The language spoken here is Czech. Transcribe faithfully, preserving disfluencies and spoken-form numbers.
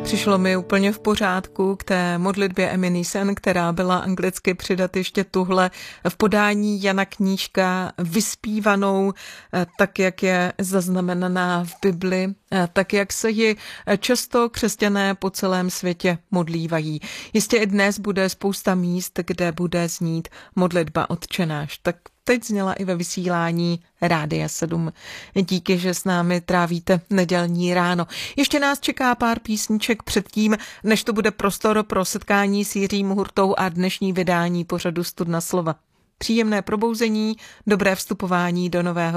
Přišlo mi úplně v pořádku k té modlitbě Eminisen, která byla anglicky, přidat ještě tuhle v podání Jana Knížka, vyspívanou tak, jak je zaznamenaná v Bibli, tak, jak se ji často křesťané po celém světě modlívají. Jistě i dnes bude spousta míst, kde bude znít modlitba Otče náš. Tak teď zněla i ve vysílání Rádia sedm. Díky, že s námi trávíte nedělní ráno. Ještě nás čeká pár písniček předtím, než to bude prostor pro setkání s Jiřím Hurtou a dnešní vydání pořadu Studna slova. Příjemné probouzení, dobré vstupování do nového